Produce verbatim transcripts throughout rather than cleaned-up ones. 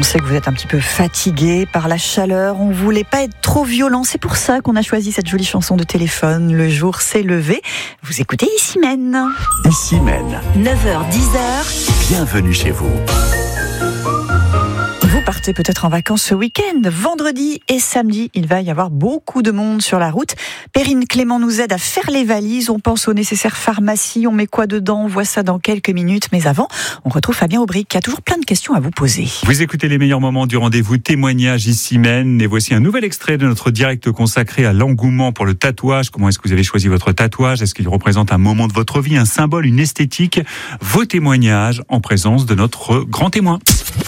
sait que vous êtes un petit peu fatigué par la chaleur, on voulait pas être trop violent, c'est pour ça qu'on a choisi cette jolie chanson de téléphone. Le jour s'est levé. Vous écoutez Issymène. Issymène. neuf heures dix heures. Bienvenue chez vous. Vous partez peut-être en vacances ce week-end. Vendredi et samedi, il va y avoir beaucoup de monde sur la route. Perrine Clément nous aide à faire les valises. On pense aux nécessaires pharmacies. On met quoi dedans? On voit ça dans quelques minutes. Mais avant, on retrouve Fabien Aubric qui a toujours plein de questions à vous poser. Vous écoutez les meilleurs moments du rendez-vous témoignage Issymène. Et voici un nouvel extrait de notre direct consacré à l'engouement pour le tatouage. Comment est-ce que vous avez choisi votre tatouage? Est-ce qu'il représente un moment de votre vie, un symbole, une esthétique? Vos témoignages en présence de notre grand témoin.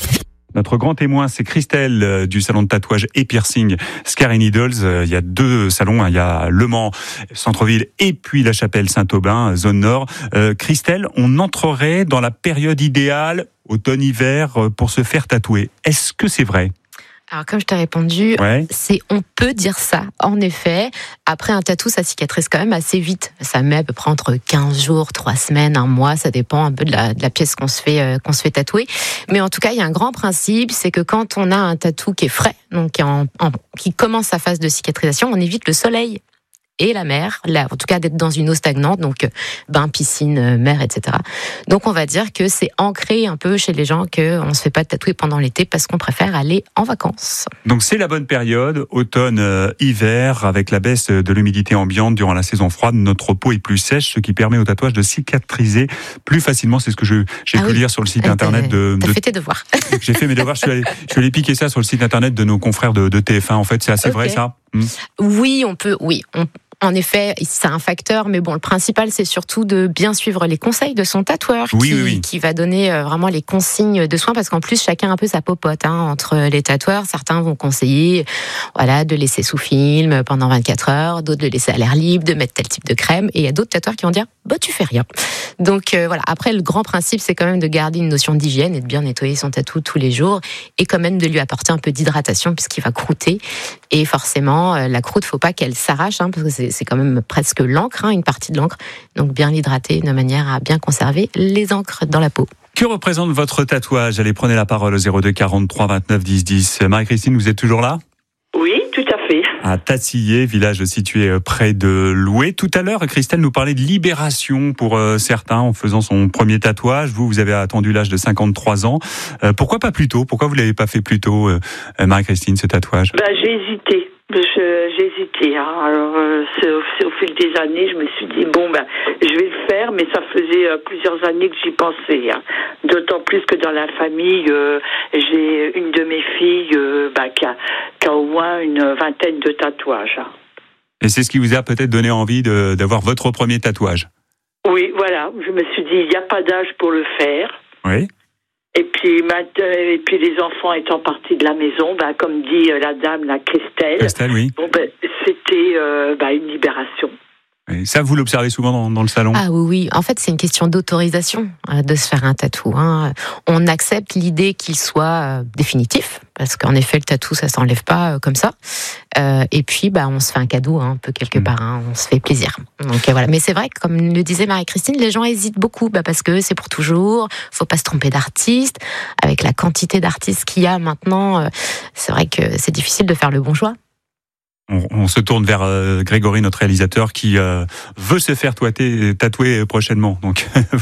Notre grand témoin, c'est Christelle euh, du salon de tatouage et piercing Scar and Needles. Euh, il y a deux salons, hein. Il y a Le Mans, centre-ville, et puis la Chapelle Saint-Aubin, zone nord. Euh, Christelle, on entrerait dans la période idéale, automne-hiver, euh, pour se faire tatouer. Est-ce que c'est vrai ? Alors comme je t'ai répondu, ouais. c'est on peut dire ça. En effet, après un tatou, ça cicatrise quand même assez vite. Ça met à peu près entre quinze jours, trois semaines, un mois. Ça dépend un peu de la, de la pièce qu'on se fait euh, qu'on se fait tatouer. Mais en tout cas, il y a un grand principe, c'est que quand on a un tatou qui est frais, donc qui, est en, en, qui commence sa phase de cicatrisation, on évite le soleil et la mer, là, en tout cas d'être dans une eau stagnante, donc bain, piscine, mer, et cetera. Donc on va dire que c'est ancré un peu chez les gens qu'on ne se fait pas tatouer pendant l'été parce qu'on préfère aller en vacances. Donc c'est la bonne période, automne, euh, hiver, avec la baisse de l'humidité ambiante durant la saison froide, notre peau est plus sèche, ce qui permet au tatouage de cicatriser plus facilement. C'est ce que je, j'ai ah pu oui. lire sur le site ah, internet t'as, de... T'as de... fait tes devoirs. J'ai fait mes devoirs, je suis allé, je suis allé piquer ça sur le site internet de nos confrères de, de T F un. En fait, c'est assez okay. vrai ça hmm. Oui, on peut, oui, on En effet, c'est un facteur, mais bon, le principal, c'est surtout de bien suivre les conseils de son tatoueur, oui, qui, oui, oui. qui va donner vraiment les consignes de soins, parce qu'en plus, chacun a un peu sa popote hein, entre les tatoueurs. Certains vont conseiller, voilà, de laisser sous film pendant vingt-quatre heures, d'autres de le laisser à l'air libre, de mettre tel type de crème, et il y a d'autres tatoueurs qui vont dire, bah tu fais rien. Donc euh, voilà. Après, le grand principe, c'est quand même de garder une notion d'hygiène et de bien nettoyer son tatou tous les jours, et quand même de lui apporter un peu d'hydratation puisqu'il va croûter. Et forcément, euh, la croûte, faut pas qu'elle s'arrache, hein, parce que c'est, c'est quand même presque l'encre, hein, une partie de l'encre. Donc bien l'hydrater de manière à bien conserver les encres dans la peau. Que représente votre tatouage? Allez, prenez la parole au zéro deux quarante-trois vingt-neuf dix dix. Marie-Christine, vous êtes toujours là? Oui, tout à fait. À Tassillé, village situé près de Loué. Tout à l'heure, Christelle nous parlait de libération pour euh, certains en faisant son premier tatouage. Vous, vous avez attendu l'âge de cinquante-trois ans. Euh, pourquoi pas plus tôt? Pourquoi vous l'avez pas fait plus tôt, euh, Marie-Christine, ce tatouage? Ben, j'ai hésité. Je, j'ai hésité. Hein. Alors, euh, c'est, au, c'est au fil des années, je me suis dit bon ben, je vais le faire, mais ça faisait euh, plusieurs années que j'y pensais. Hein. D'autant plus que dans la famille, euh, j'ai une de mes filles euh, ben, qui, a, qui a au moins une vingtaine de tatouages. Hein. Et c'est ce qui vous a peut-être donné envie de, d'avoir votre premier tatouage? Oui, voilà. Je me suis dit il n'y a pas d'âge pour le faire. Oui. Et puis, et puis les enfants étant partis de la maison, bah, comme dit la dame, la Christelle, Christelle oui. bon, bah, c'était euh, bah, une libération. Et ça, vous l'observez souvent dans, dans le salon? Ah oui, oui. En fait, c'est une question d'autorisation euh, de se faire un tatou. Hein. On accepte l'idée qu'il soit euh, définitif, parce qu'en effet, le tatou, ça s'enlève pas euh, comme ça. Euh, et puis, bah, on se fait un cadeau, hein, un peu quelque part. Hein, on se fait plaisir. Donc euh, voilà. Mais c'est vrai que, comme le disait Marie-Christine, les gens hésitent beaucoup, bah, parce que c'est pour toujours. Faut pas se tromper d'artiste. Avec la quantité d'artistes qu'il y a maintenant, euh, c'est vrai que c'est difficile de faire le bon choix. On, on se tourne vers euh, Grégory, notre réalisateur, qui euh, veut se faire tatouer, tatouer prochainement. Donc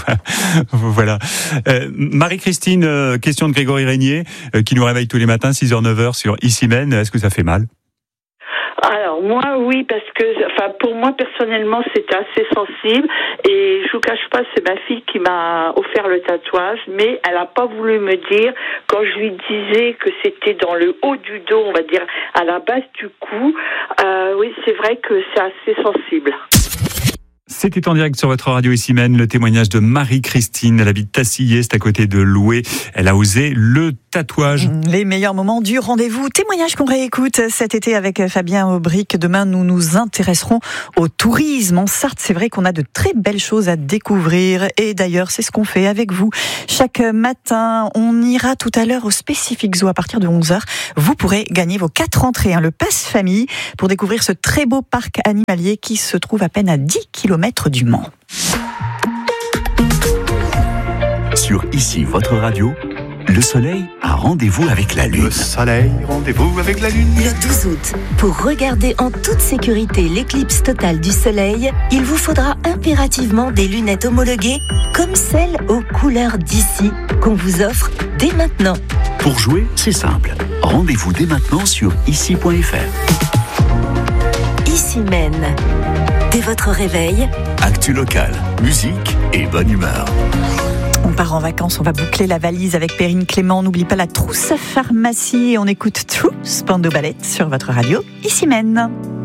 voilà. Euh, Marie-Christine, euh, question de Grégory Régnier, euh, qui nous réveille tous les matins, six heures neuf heures sur Issymène. Est-ce que ça fait mal? Alors moi oui, parce que enfin pour moi personnellement c'était assez sensible, et je vous cache pas, c'est ma fille qui m'a offert le tatouage, mais elle a pas voulu me dire quand je lui disais que c'était dans le haut du dos, on va dire à la base du cou. Euh, oui, c'est vrai que c'est assez sensible. C'était en direct sur votre radio Issymène, le témoignage de Marie-Christine. Elle habite Tassillé, c'est à côté de Loué. Elle a osé le tatouage. Les meilleurs moments du rendez-vous. Témoignage qu'on réécoute cet été avec Fabien Aubric. Demain, nous nous intéresserons au tourisme. En Sarthe, c'est vrai qu'on a de très belles choses à découvrir. Et d'ailleurs, c'est ce qu'on fait avec vous. Chaque matin, on ira tout à l'heure au Spécifique Zoo à partir de onze heures. Vous pourrez gagner vos quatre entrées, hein, le pass famille, pour découvrir ce très beau parc animalier qui se trouve à peine à dix kilomètres du Mans. Sur Ici, votre radio, Le soleil a rendez-vous avec la lune. Le soleil, rendez-vous avec la lune. Le douze août, pour regarder en toute sécurité l'éclipse totale du soleil, il vous faudra impérativement des lunettes homologuées comme celles aux couleurs d'ici qu'on vous offre dès maintenant. Pour jouer, c'est simple. Rendez-vous dès maintenant sur ici point f r. Ici mène. Dès votre réveil, Actu local, musique et bonne humeur. On part en vacances, on va boucler la valise avec Perrine Clément. N'oublie pas la trousse à pharmacie et on écoute True Spando Ballet sur votre radio. Ici mène.